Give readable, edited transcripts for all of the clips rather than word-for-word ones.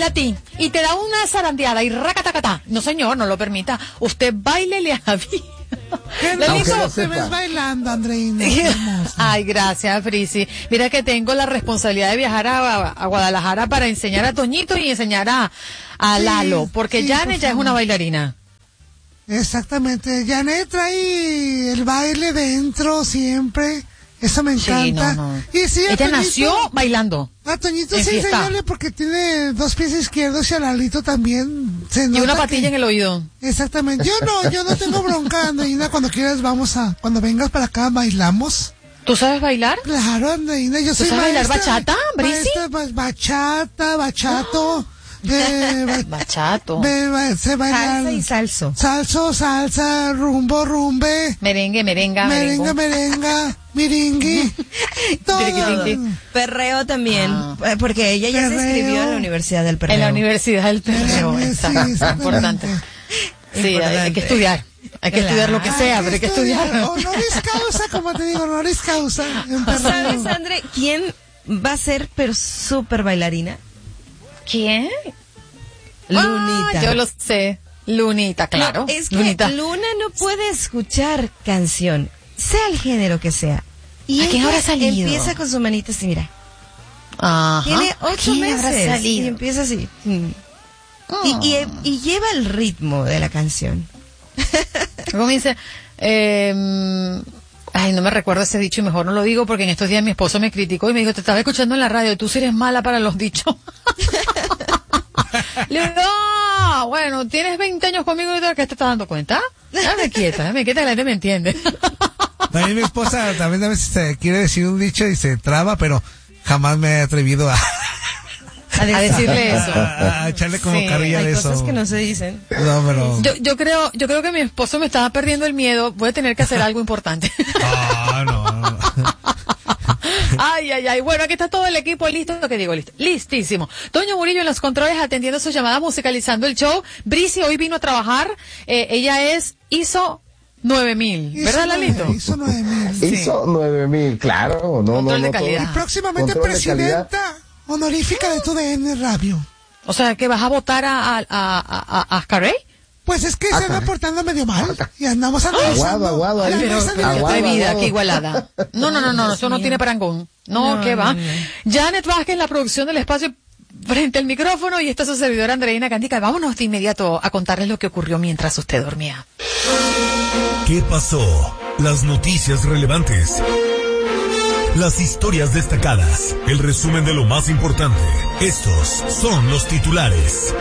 a ti y te da una zarandeada y racatacatá. No, señor, no lo permita. Usted bailele a Javi. Te ves bailando, Andreina. Ay, gracias, Frisi. Mira que tengo la responsabilidad de viajar a Guadalajara para enseñar a Toñito y enseñar a Lalo, porque Janet ya es una bailarina. Exactamente. Janet trae el baile dentro siempre. Eso me encanta. Sí, no. Y sí, ella Toñito, nació bailando. A Toñito sí enseñarle porque tiene 2 pies izquierdos y a Lalito también. Y una patilla en el oído. Exactamente. Yo no tengo bronca, Andreina. Cuando quieras cuando vengas para acá bailamos. ¿Tú sabes bailar? Claro, Andreina. Yo soy ¿Tú sabes bailar bachata, Brisi? Bachata, bachato. Bachato. Se bailan salsa y salso. Salsa, rumbo, rumbe. Merengue, merenga, miringui. Todo. Perreo también, porque ella ya se inscribió en la Universidad del Perreo. En la Universidad del Perreo, sí, importante. Sí, hay que estudiar. Hay que estudiar lo que sea, pero hay que estudiar. Honoris causa, como te digo, honoris causa. ¿Sabes, André, quién va a ser pero súper bailarina? ¿Quién? Lunita. Yo lo sé. Lunita, claro. No, es que Lunita. Luna no puede escuchar canción, sea el género que sea. Y ¿a quién habrá salido? Empieza con su manita así, mira. Ajá. Tiene 8 meses y empieza así. Y lleva el ritmo de la canción. Como dice, ay, no me recuerdo ese dicho y mejor no lo digo porque en estos días mi esposo me criticó y me dijo, te estaba escuchando en la radio, tú sí eres mala para los dichos. Le digo, no, bueno, tienes 20 años conmigo y ¿qué te estás dando cuenta? Dame quieta, que la gente me entiende. También mi esposa también a veces quiere decir un dicho y se traba, pero jamás me he atrevido a decirle eso. A echarle como carrilla de eso. Hay cosas que no se dicen. No, pero... Yo creo que mi esposo me estaba perdiendo el miedo. Voy a tener que hacer algo importante. No. Ay. Bueno, aquí está todo el equipo listo. ¿Qué digo? Listo. Listísimo. Toño Murillo en los controles atendiendo sus llamadas, musicalizando el show. Brisi hoy vino a trabajar. Ella es ISO 9000. ¿Verdad, Lalito? ISO 9000. ISO 9000, claro. Control de calidad. Y próximamente Control de presidenta honorífica de TUDN Radio. O sea, ¿que vas a votar a Carey? Pues es que se anda portando medio mal y andamos analizando. Aguado. Atrevida, que igualada. No, eso no tiene parangón. No, ¿qué va? Janet Vázquez, la producción del espacio frente al micrófono, y esta es su servidora Andreina Candica. Vámonos de inmediato a contarles lo que ocurrió mientras usted dormía. ¿Qué pasó? Las noticias relevantes. Las historias destacadas. El resumen de lo más importante. Estos son los titulares.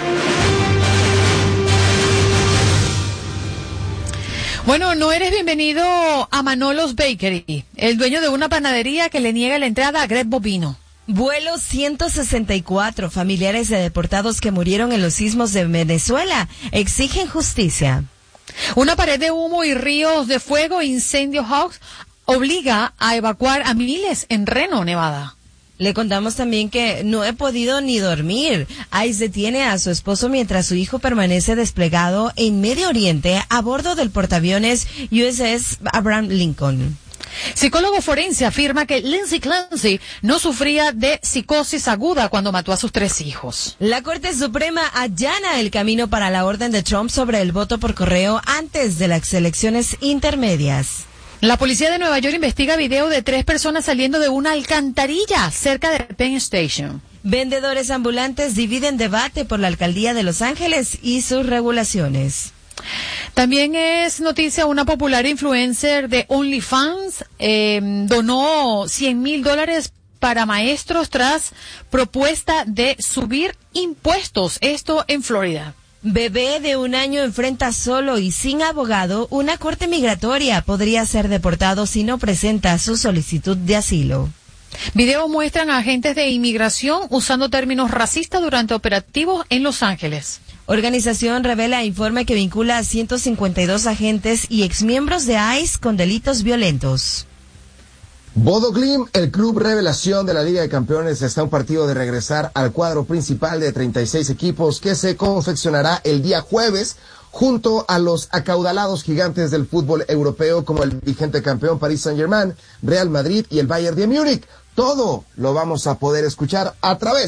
Bueno, no eres bienvenido a Manolos Bakery, el dueño de una panadería que le niega la entrada a Greg Bovino. Vuelo 164, familiares de deportados que murieron en los sismos de Venezuela exigen justicia. Una pared de humo y ríos de fuego, incendio Hawks, obliga a evacuar a miles en Reno, Nevada. Le contamos también que no he podido ni dormir. ICE detiene a su esposo mientras su hijo permanece desplegado en Medio Oriente a bordo del portaaviones USS Abraham Lincoln. Psicólogo forense afirma que Lindsay Clancy no sufría de psicosis aguda cuando mató a sus 3 hijos. La Corte Suprema allana el camino para la orden de Trump sobre el voto por correo antes de las elecciones intermedias. La policía de Nueva York investiga video de 3 personas saliendo de una alcantarilla cerca de Penn Station. Vendedores ambulantes dividen debate por la alcaldía de Los Ángeles y sus regulaciones. También es noticia, una popular influencer de OnlyFans donó $100,000 para maestros tras propuesta de subir impuestos. Esto en Florida. Bebé de 1 año enfrenta solo y sin abogado una corte migratoria. Podría ser deportado si no presenta su solicitud de asilo. Videos muestran a agentes de inmigración usando términos racistas durante operativos en Los Ángeles. Organización revela informe que vincula a 152 agentes y exmiembros de ICE con delitos violentos. Bodo Glimt, el club revelación de la Liga de Campeones, está a un partido de regresar al cuadro principal de 36 equipos que se confeccionará el día jueves junto a los acaudalados gigantes del fútbol europeo como el vigente campeón Paris Saint-Germain, Real Madrid y el Bayern de Múnich. Todo lo vamos a poder escuchar a través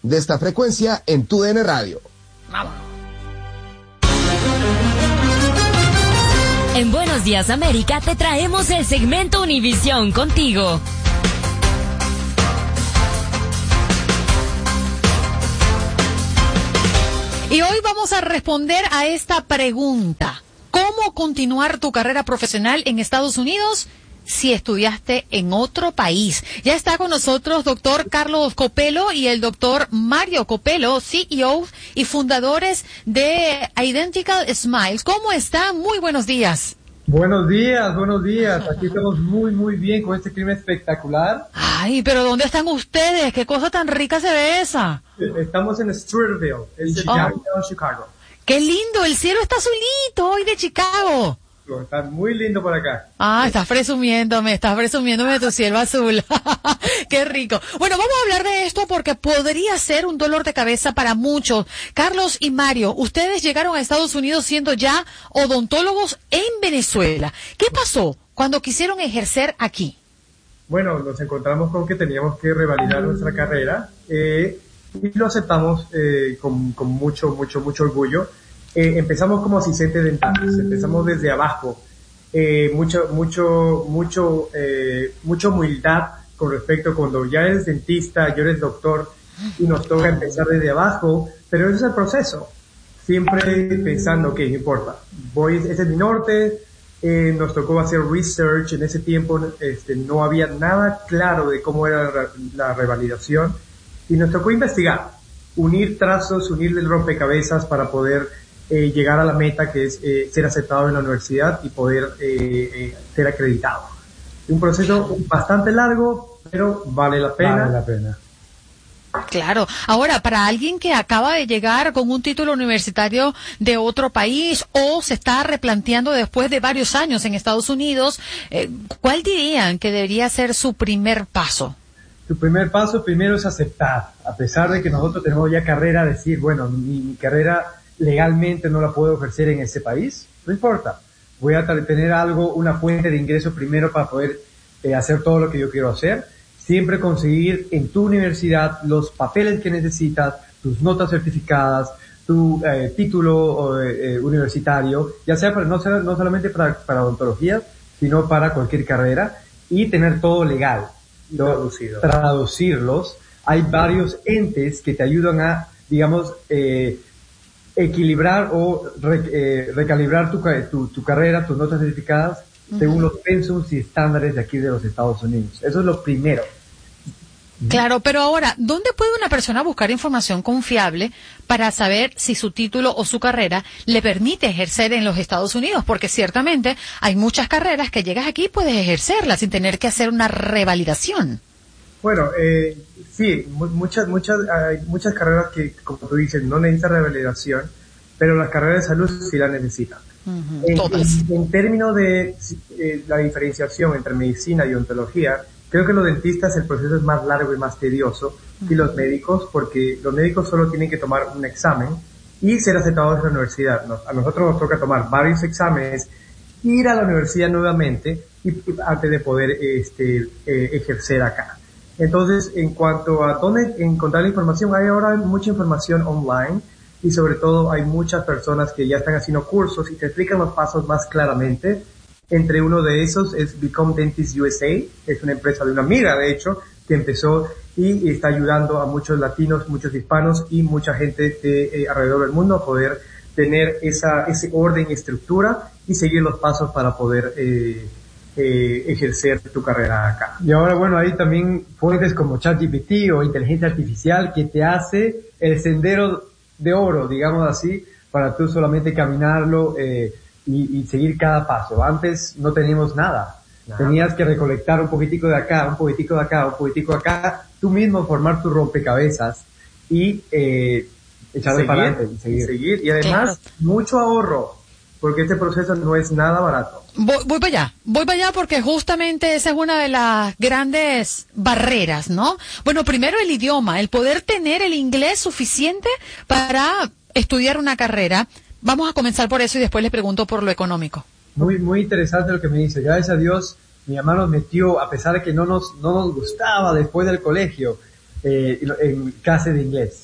de esta frecuencia en tu DN Radio. Vamos. En Buenos Días América te traemos el segmento Univisión contigo. Y hoy vamos a responder a esta pregunta. ¿Cómo continuar tu carrera profesional en Estados Unidos si estudiaste en otro país? Ya está con nosotros doctor Carlos Copelo y el doctor Mario Copelo, CEO y fundadores de Identical Smiles. ¿Cómo están? Muy buenos días. Buenos días, buenos días. Aquí estamos muy bien con este clima espectacular. Ay, pero ¿dónde están ustedes? ¿Qué cosa tan rica se ve esa? Estamos en Streeterville, en Chicago. ¡Qué lindo! El cielo está azulito hoy de Chicago. Está muy lindo por acá. Ah, estás presumiéndome de tu cielo azul. Qué rico. Bueno, vamos a hablar de esto porque podría ser un dolor de cabeza para muchos. Carlos y Mario, ustedes llegaron a Estados Unidos siendo ya odontólogos en Venezuela. ¿Qué pasó cuando quisieron ejercer aquí? Bueno, nos encontramos con que teníamos que revalidar nuestra carrera y lo aceptamos con mucho orgullo. Empezamos como asistentes dentales, empezamos desde abajo, mucha humildad con respecto cuando ya eres dentista, yo eres doctor y nos toca empezar desde abajo, pero ese es el proceso, siempre pensando que no importa, ese es mi norte, nos tocó hacer research, en ese tiempo no había nada claro de cómo era la revalidación y nos tocó investigar, unir trazos, unir el rompecabezas para poder llegar a la meta que es ser aceptado en la universidad y poder ser acreditado. Un proceso bastante largo, pero vale la pena. Claro. Ahora, para alguien que acaba de llegar con un título universitario de otro país o se está replanteando después de varios años en Estados Unidos, ¿cuál dirían que debería ser su primer paso? Tu primer paso primero es aceptar, a pesar de que nosotros tenemos ya carrera, decir, bueno, mi carrera legalmente no la puedo ejercer en ese país, no importa, voy a tener una fuente de ingreso primero para poder hacer todo lo que yo quiero hacer, siempre conseguir en tu universidad los papeles que necesitas, tus notas certificadas, tu título universitario, ya sea no solamente para odontología, sino para cualquier carrera, y tener todo legal, traducirlos. Hay varios entes que te ayudan a, digamos, equilibrar o recalibrar tu carrera, tus notas certificadas, según los pensums y estándares de aquí de los Estados Unidos. Eso es lo primero. Claro, pero ahora, ¿dónde puede una persona buscar información confiable para saber si su título o su carrera le permite ejercer en los Estados Unidos? Porque ciertamente hay muchas carreras que llegas aquí y puedes ejercerlas sin tener que hacer una revalidación. Bueno, sí, hay muchas carreras que, como tú dices, no necesitan revalidación, pero las carreras de salud sí la necesitan. En términos de la diferenciación entre medicina y odontología, creo que los dentistas el proceso es más largo y más tedioso que los médicos, porque los médicos solo tienen que tomar un examen y ser aceptados en la universidad. A nosotros nos toca tomar varios exámenes, ir a la universidad nuevamente y antes de poder ejercer acá. Entonces, en cuanto a dónde encontrar la información, hay ahora mucha información online y sobre todo hay muchas personas que ya están haciendo cursos y te explican los pasos más claramente. Entre uno de esos es Become Dentist USA, es una empresa de una amiga, de hecho, que empezó y está ayudando a muchos latinos, muchos hispanos y mucha gente de alrededor del mundo a poder tener ese orden y estructura y seguir los pasos para poder ejercer tu carrera acá. Y ahora, bueno, hay también fuentes como ChatGPT o inteligencia artificial que te hace el sendero de oro, digamos así, para tú solamente caminarlo y seguir cada paso. Antes no teníamos nada. Tenías que recolectar un poquitico de acá, un poquitico de acá, un poquitico de acá, tú mismo formar tu rompecabezas y echarle para adelante y seguir. Y además, mucho ahorro, porque este proceso no es nada barato. Voy para allá porque justamente esa es una de las grandes barreras, ¿no? Bueno, primero el idioma, el poder tener el inglés suficiente para estudiar una carrera. Vamos a comenzar por eso y después les pregunto por lo económico. Muy interesante lo que me dice. Gracias a Dios, mi mamá nos metió, a pesar de que no nos gustaba después del colegio, en clase de inglés.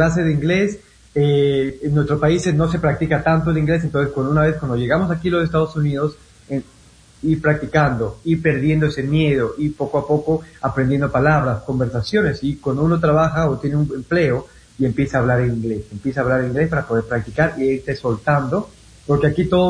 En nuestros países no se practica tanto el inglés, entonces cuando llegamos aquí a los Estados Unidos, ir practicando, ir perdiendo ese miedo, y poco a poco aprendiendo palabras, conversaciones, y cuando uno trabaja o tiene un empleo y empieza a hablar inglés para poder practicar y irte soltando, porque aquí todo